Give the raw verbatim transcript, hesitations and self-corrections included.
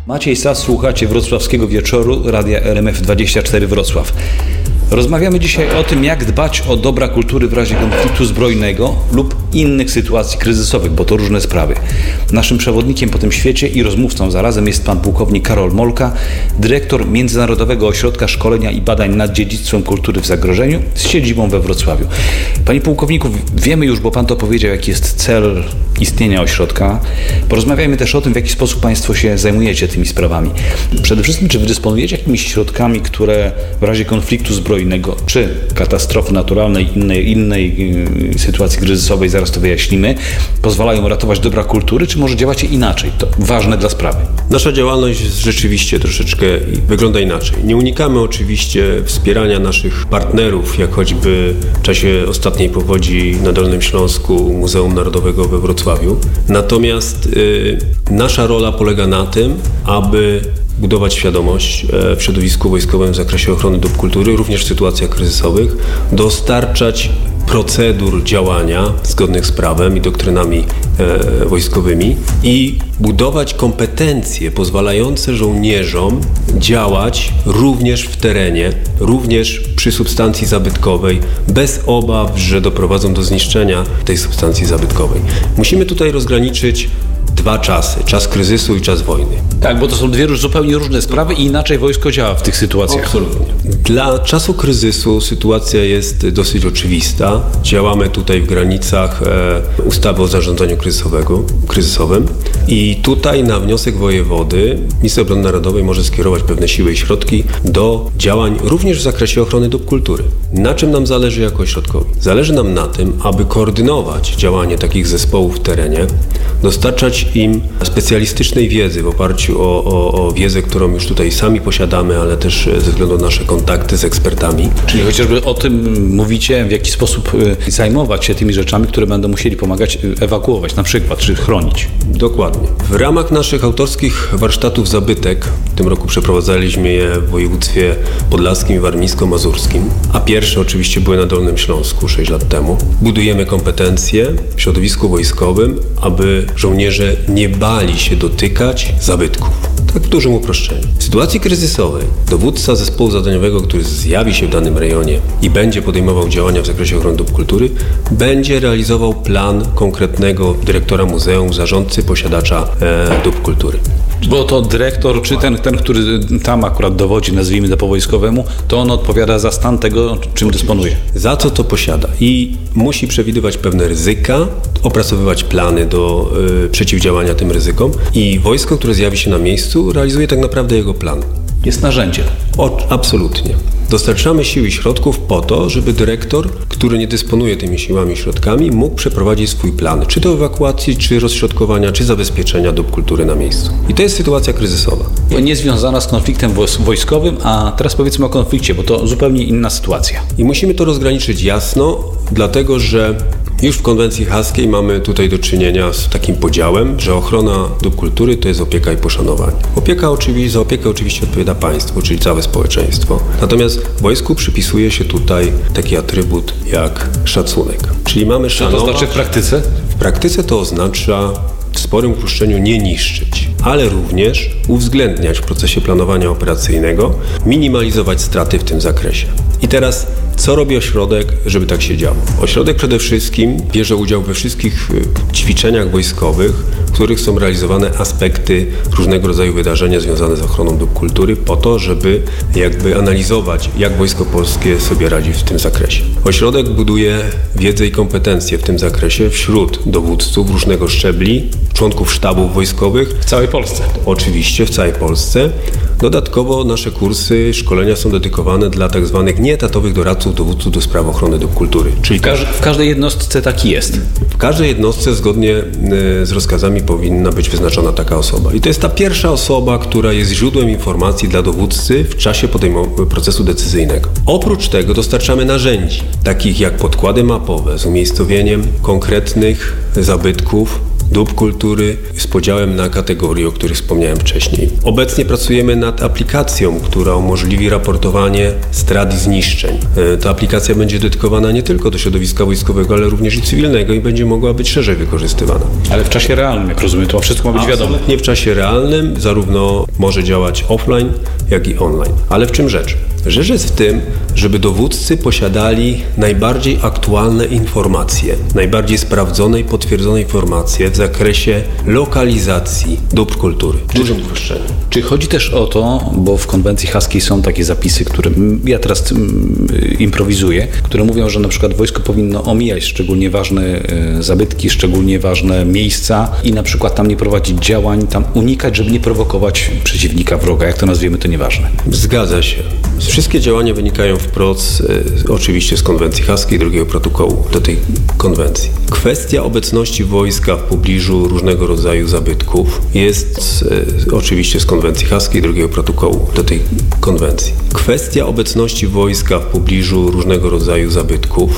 Maciej Sas, słuchacie Wrocławskiego Wieczoru Radia R M F dwadzieścia cztery Wrocław. Rozmawiamy dzisiaj o tym, jak dbać o dobra kultury w razie konfliktu zbrojnego lub innych sytuacji kryzysowych, bo to różne sprawy. Naszym przewodnikiem po tym świecie i rozmówcą zarazem jest pan pułkownik Karol Molka, dyrektor Międzynarodowego Ośrodka Szkolenia i Badań nad Dziedzictwem Kultury w Zagrożeniu z siedzibą we Wrocławiu. Panie pułkowniku, wiemy już, bo pan to powiedział, jaki jest cel istnienia ośrodka. Porozmawiajmy też o tym, w jaki sposób państwo się zajmujecie tymi sprawami. Przede wszystkim, czy wy dysponujecie jakimiś środkami, które w razie konfliktu zbrojnego, czy katastrofy naturalnej, innej, innej yy, sytuacji kryzysowej, zaraz to wyjaśnimy, pozwalają ratować dobra kultury, czy może działacie inaczej? To ważne dla sprawy. Nasza działalność jest rzeczywiście troszeczkę wygląda inaczej. Nie unikamy oczywiście wspierania naszych partnerów, jak choćby w czasie ostatniej powodzi na Dolnym Śląsku Muzeum Narodowego we Wrocławiu. Natomiast y, nasza rola polega na tym, aby budować świadomość w środowisku wojskowym w zakresie ochrony dóbr kultury, również w sytuacjach kryzysowych, dostarczać procedur działania zgodnych z prawem i doktrynami e, wojskowymi i budować kompetencje pozwalające żołnierzom działać również w terenie, również przy substancji zabytkowej, bez obaw, że doprowadzą do zniszczenia tej substancji zabytkowej. Musimy tutaj rozgraniczyć dwa czasy, czas kryzysu i czas wojny. Tak, bo to są dwie zupełnie różne sprawy i inaczej wojsko działa w tych sytuacjach. Absolutnie. Dla czasu kryzysu sytuacja jest dosyć oczywista. Działamy tutaj w granicach e, ustawy o zarządzaniu kryzysowego, kryzysowym i tutaj na wniosek wojewody Minister Obrony Narodowej może skierować pewne siły i środki do działań również w zakresie ochrony dóbr kultury. Na czym nam zależy jako ośrodkowi? Zależy nam na tym, aby koordynować działanie takich zespołów w terenie, dostarczać im specjalistycznej wiedzy w oparciu o, o, o wiedzę, którą już tutaj sami posiadamy, ale też ze względu na nasze kontakty z ekspertami. Czyli chociażby o tym mówicie, w jaki sposób zajmować się tymi rzeczami, które będą musieli pomagać ewakuować, na przykład, czy chronić. Dokładnie. W ramach naszych autorskich warsztatów zabytek, w tym roku przeprowadzaliśmy je w województwie podlaskim i warmińsko-mazurskim, a pierwsze oczywiście były na Dolnym Śląsku sześć lat temu. Budujemy kompetencje w środowisku wojskowym, aby żołnierze nie bali się dotykać zabytków. Tak w dużym uproszczeniu. W sytuacji kryzysowej dowódca zespołu zadaniowego, który zjawi się w danym rejonie i będzie podejmował działania w zakresie ochrony dóbr kultury, będzie realizował plan konkretnego dyrektora muzeum, zarządcy, posiadacza e, dóbr kultury. Bo to dyrektor, czy ten, ten, który tam akurat dowodzi, nazwijmy to po wojskowemu, to on odpowiada za stan tego, czym dysponuje. Za co to posiada i musi przewidywać pewne ryzyka, opracowywać plany do y, przeciwdziałania tym ryzykom i wojsko, które zjawi się na miejscu, realizuje tak naprawdę jego plan. Jest narzędzie. O, absolutnie. Dostarczamy sił i środków po to, żeby dyrektor, który nie dysponuje tymi siłami i środkami, mógł przeprowadzić swój plan, czy to ewakuacji, czy rozśrodkowania, czy zabezpieczenia dóbr kultury na miejscu. I to jest sytuacja kryzysowa. Nie związana z konfliktem wojskowym, a teraz powiedzmy o konflikcie, bo to zupełnie inna sytuacja. I musimy to rozgraniczyć jasno, dlatego że już w konwencji haskiej mamy tutaj do czynienia z takim podziałem, że ochrona dóbr kultury to jest opieka i poszanowanie. Opieka oczywiście, za opiekę oczywiście odpowiada państwo, czyli całe społeczeństwo. Natomiast wojsku przypisuje się tutaj taki atrybut jak szacunek. Czyli mamy szanować... Co to znaczy w praktyce? W praktyce to oznacza w sporym uproszczeniu nie niszczyć, ale również uwzględniać w procesie planowania operacyjnego, minimalizować straty w tym zakresie. I teraz co robi ośrodek, żeby tak się działo? Ośrodek przede wszystkim bierze udział we wszystkich ćwiczeniach wojskowych, w których są realizowane aspekty różnego rodzaju wydarzenia związane z ochroną dóbr kultury po to, żeby jakby analizować, jak Wojsko Polskie sobie radzi w tym zakresie. Ośrodek buduje wiedzę i kompetencje w tym zakresie wśród dowódców różnego szczebli, członków sztabów wojskowych. W całej Polsce. Oczywiście w całej Polsce. Dodatkowo nasze kursy, szkolenia są dedykowane dla tak zwanych nieetatowych doradców dowódców do spraw ochrony dóbr kultury. Czyli Każ, w każdej jednostce taki jest. W każdej jednostce zgodnie z rozkazami powinna być wyznaczona taka osoba. I to jest ta pierwsza osoba, która jest źródłem informacji dla dowódcy w czasie podejmowania procesu decyzyjnego. Oprócz tego dostarczamy narzędzi, takich jak podkłady mapowe z umiejscowieniem konkretnych zabytków, dóbr kultury z podziałem na kategorie, o których wspomniałem wcześniej. Obecnie pracujemy nad aplikacją, która umożliwi raportowanie strat i zniszczeń. Ta aplikacja będzie dedykowana nie tylko do środowiska wojskowego, ale również i cywilnego i będzie mogła być szerzej wykorzystywana. Ale w czasie realnym, jak rozumiem, to wszystko ma być wiadomo. Nie w czasie realnym, zarówno może działać offline, jak i online. Ale w czym rzecz? Rzecz jest w tym, żeby dowódcy posiadali najbardziej aktualne informacje, najbardziej sprawdzone i potwierdzone informacje w zakresie lokalizacji dóbr kultury. W dużym uproszczeniu. Czy chodzi też o to, bo w konwencji haskiej są takie zapisy, które ja teraz improwizuję, które mówią, że na przykład wojsko powinno omijać szczególnie ważne zabytki, szczególnie ważne miejsca i na przykład tam nie prowadzić działań, tam unikać, żeby nie prowokować przeciwnika, wroga. Jak to nazwiemy, to nieważne. Zgadza się. Wszystkie działania wynikają wprost e, oczywiście z konwencji haskiej, drugiego protokołu do tej konwencji. Kwestia obecności wojska w pobliżu różnego rodzaju zabytków jest e, oczywiście z konwencji haskiej, drugiego protokołu do tej konwencji. Kwestia obecności wojska w pobliżu różnego rodzaju zabytków